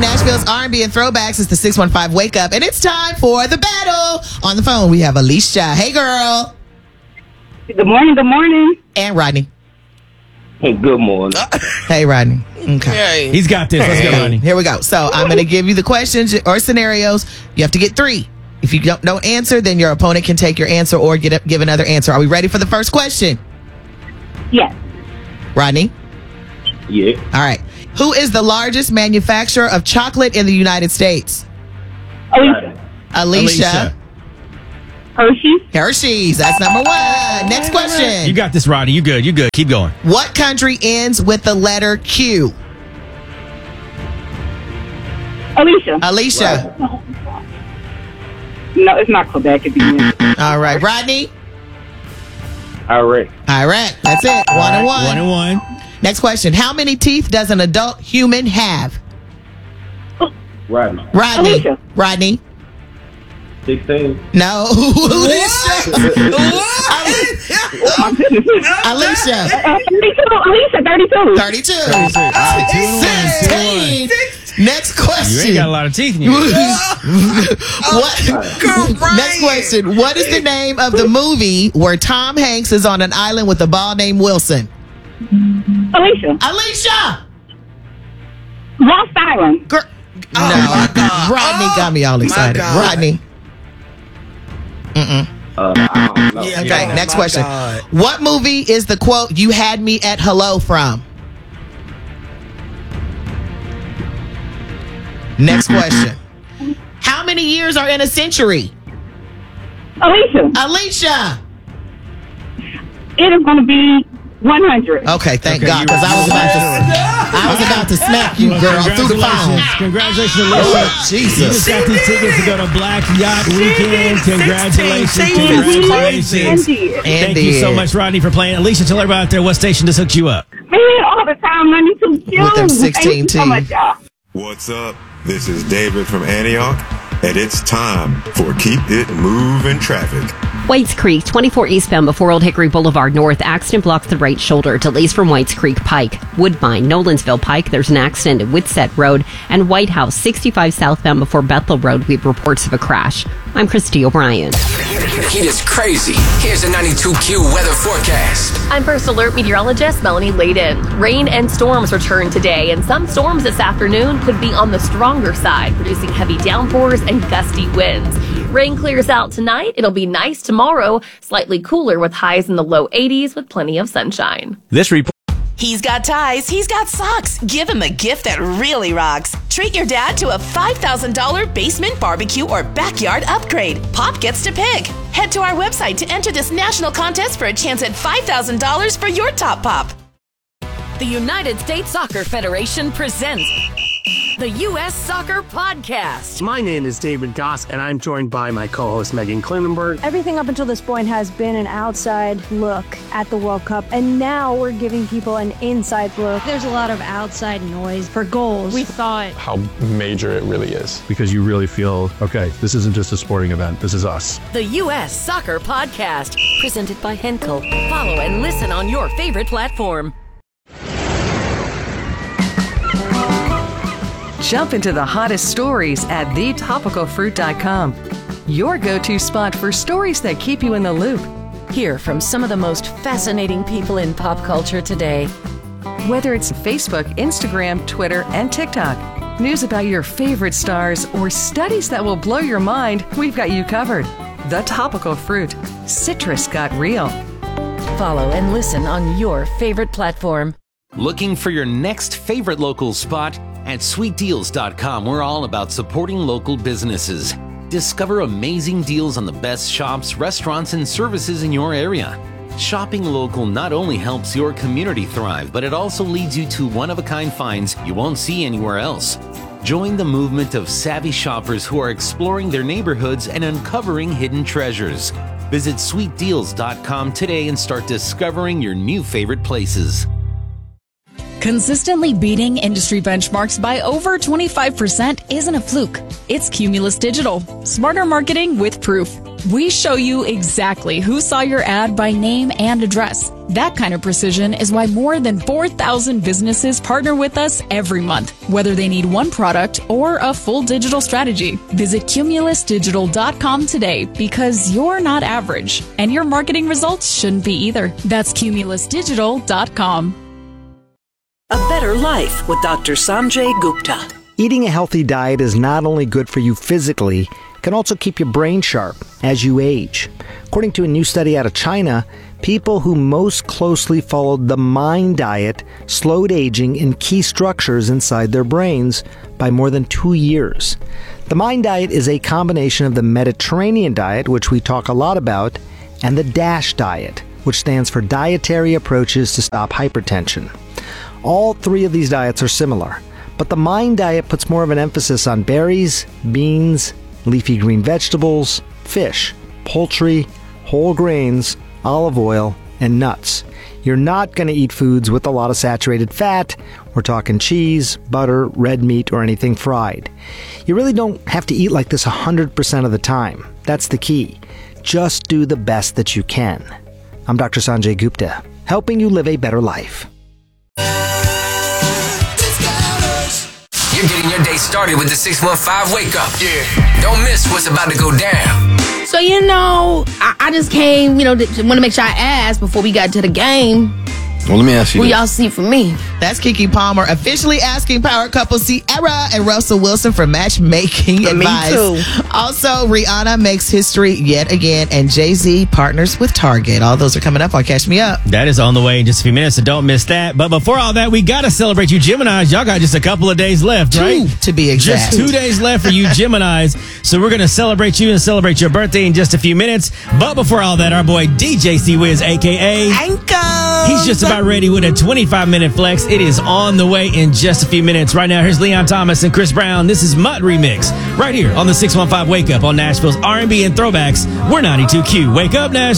Nashville's R&B and throwbacks. It's the 615 Wake Up, and it's time for the battle. On the phone, we have Alicia. Hey, girl. Good morning. Good morning. And Rodney. Hey, good morning. Hey, Rodney. Okay. He's got this. Let's go, Rodney. Here we go. So I'm going to give you the questions or scenarios. You have to get 3. If you don't answer, then your opponent can take your answer or give another answer. Are we ready for the first question? Yes. Rodney? Yeah. All right. Who is the largest manufacturer of chocolate in the United States? Alicia. Hershey's. That's number 1. Next question. You got this, Rodney. You good. Keep going. What country ends with the letter Q? Alicia. No, it's not Quebec. It's All right. Rodney? Iraq. That's it. 1 and 1. 1 and 1. Next question. How many teeth does an adult human have? Rodney. 16. No. Alicia. Alicia. 32. 32. 16. Next You question. ain't got a lot of teeth in you. Next question. What is the name of the movie where Tom Hanks is on an island with a ball named Wilson? Alicia. Lost Island. No. my God. Rodney got me all excited. God. Rodney. I don't know. Yeah, Okay, oh, next my question. God. What movie is the quote, "You had me at hello" from? Next question. How many years are in a century? Alicia. It is going to be 100. Okay, thank Okay, God, you- because I was about to smack you, girl, through the phone. Congratulations, Alicia. Oh, Jesus. You just got these tickets to go to Black Yacht Weekend. 16, Congratulations. crazy. Thank you so much, Rodney, for playing. Alicia, tell everybody out there what station just hooked you up. Man, all the time, 92 With them 16 Thank you so much, teeth. y'all. What's up? This is David from Antioch, and it's time for Keep It Moving Traffic. Whites Creek, 24 eastbound before Old Hickory Boulevard North. Accident blocks the right shoulder. Delays from Whites Creek Pike. Woodbine, Nolensville Pike. There's an accident at Whitsett Road. And White House, 65 southbound before Bethel Road. We have reports of a crash. I'm Christy O'Brien. Heat is crazy. Here's a 92Q weather forecast. I'm First Alert meteorologist Melanie Layden. Rain and storms return today, and some storms this afternoon could be on the stronger side, producing heavy downpours and gusty winds. Rain clears out tonight. It'll be nice tomorrow, slightly cooler with highs in the low 80s with plenty of sunshine. This report. He's got ties, he's got socks. Give him a gift that really rocks. Treat your dad to a $5,000 basement barbecue or backyard upgrade. Pop gets to pick. Head to our website to enter this national contest for a chance at $5,000 for your top pop. The United States Soccer Federation presents the U.S. Soccer Podcast. My name is David Goss, and I'm joined by my co-host Megan Klinenberg. Everything up until this point has been an outside look at the World Cup, and now we're giving people an inside look. There's a lot of outside noise for goals. We thought how major it really is. Because you really feel, okay, this isn't just a sporting event, this is us. The U.S. Soccer Podcast, presented by Henkel. Follow and listen on your favorite platform. Jump into the hottest stories at thetopicalfruit.com. Your go-to spot for stories that keep you in the loop. Hear from some of the most fascinating people in pop culture today. Whether it's Facebook, Instagram, Twitter, and TikTok, news about your favorite stars, or studies that will blow your mind, we've got you covered. The Topical Fruit. Citrus got real. Follow and listen on your favorite platform. Looking for your next favorite local spot? At sweetdeals.com, we're all about supporting local businesses. Discover amazing deals on the best shops, restaurants, and services in your area. Shopping local not only helps your community thrive, but it also leads you to one-of-a-kind finds you won't see anywhere else. Join the movement of savvy shoppers who are exploring their neighborhoods and uncovering hidden treasures. Visit sweetdeals.com today and start discovering your new favorite places. Consistently beating industry benchmarks by over 25% isn't a fluke. It's Cumulus Digital. Smarter marketing with proof. We show you exactly who saw your ad by name and address. That kind of precision is why more than 4,000 businesses partner with us every month, whether they need one product or a full digital strategy. Visit CumulusDigital.com today because you're not average, and your marketing results shouldn't be either. That's CumulusDigital.com. A Better Life with Dr. Sanjay Gupta. Eating a healthy diet is not only good for you physically, it can also keep your brain sharp as you age. According to a new study out of China, people who most closely followed the MIND diet slowed aging in key structures inside their brains by more than 2 years. The MIND diet is a combination of the Mediterranean diet, which we talk a lot about, and the DASH diet, which stands for Dietary Approaches to Stop Hypertension. All three of these diets are similar, but the MIND diet puts more of an emphasis on berries, beans, leafy green vegetables, fish, poultry, whole grains, olive oil, and nuts. You're not going to eat foods with a lot of saturated fat. We're talking cheese, butter, red meat, or anything fried. You really don't have to eat like this 100% of the time. That's the key. Just do the best that you can. I'm Dr. Sanjay Gupta, helping you live a better life. You're getting your day started with the 615 Wake Up. Yeah. Don't miss what's about to go down. So, I just came, to want to make sure I asked before we got to the game. Well, let me ask you Who y'all see for me? That's Keke Palmer officially asking power couple Ciara and Russell Wilson for matchmaking advice. Me too. Also, Rihanna makes history yet again, and Jay-Z partners with Target. All those are coming up on Catch Me Up. That is on the way in just a few minutes, so don't miss that. But before all that, we got to celebrate you Geminis. Y'all got just a couple of days left, right? 2 to be exact. Just 2 days left for you Geminis. So we're going to celebrate you and celebrate your birthday in just a few minutes. But before all that, our boy DJ C-Wiz, a.k.a. Ankle. He's just about ready with a 25-minute flex. It is on the way in just a few minutes. Right now, here's Leon Thomas and Chris Brown. This is Mutt Remix right here on the 615 Wake Up on Nashville's R&B and Throwbacks. We're 92Q. Wake up, Nashville.